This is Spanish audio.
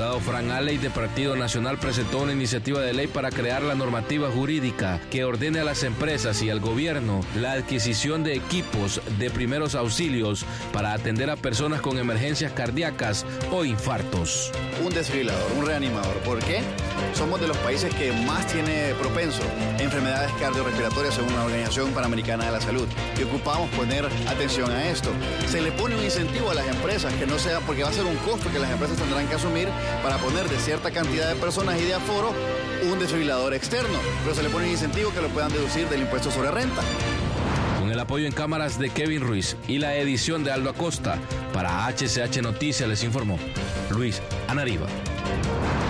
diputado Fran Aley de Partido Nacional presentó una iniciativa de ley para crear la normativa jurídica que ordene a las empresas y al gobierno la adquisición de equipos de primeros auxilios para atender a personas con emergencias cardíacas o infartos. Un desfibrilador, un reanimador. ¿Por qué? Somos de los países que más tiene propenso enfermedades cardiorrespiratorias según la Organización Panamericana de la Salud. Y ocupamos poner atención a esto. Se le pone un incentivo a las empresas, que no sea, porque va a ser un costo que las empresas tendrán que asumir para poner de cierta cantidad de personas y de aforo un desfibrilador externo. Pero se le pone un incentivo que lo puedan deducir del impuesto sobre renta. Con el apoyo en cámaras de Kevin Ruiz y la edición de Aldo Acosta, para HCH Noticias les informó Luis Anariba.